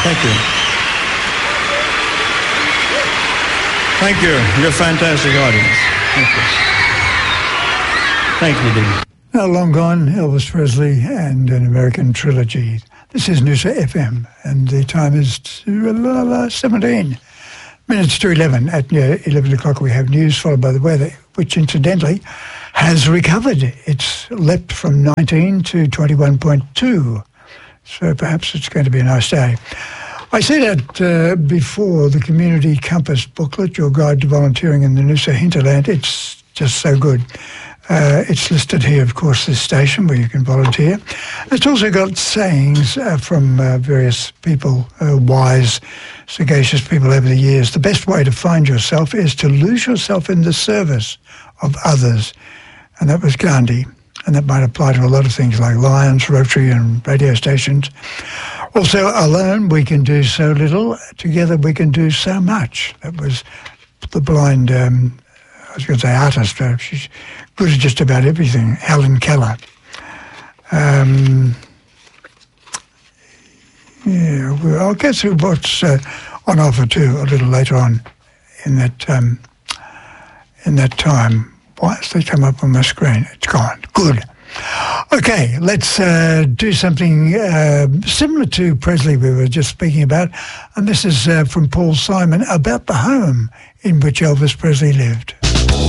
Thank you. Thank you. You're a fantastic audience. Thank you. Thank you, Dean. Now, long gone, Elvis Presley and an American trilogy. This is Noosa FM, and the time is 17 minutes to 11. At 11 o'clock, we have news followed by the weather, which incidentally has recovered. It's leapt from 19 to 21.2, so perhaps it's going to be a nice day. I said that before, the Community Compass booklet, your guide to volunteering in the Noosa hinterland. It's just so good. It's listed here, of course, this station where you can volunteer. It's also got sayings from various people, wise, sagacious people over the years. The best way to find yourself is to lose yourself in the service of others. And that was Gandhi. And that might apply to a lot of things like Lions, Rotary and radio stations. Also, alone we can do so little. Together we can do so much. That was the blind, I was going to say artist. She's good at just about everything. Helen Keller. Well, I'll get to what's on offer too a little later on in that time. Why has it come up on my screen? It's gone. Good. Okay, let's do something similar to Presley we were just speaking about. And this is from Paul Simon about the home in which Elvis Presley lived.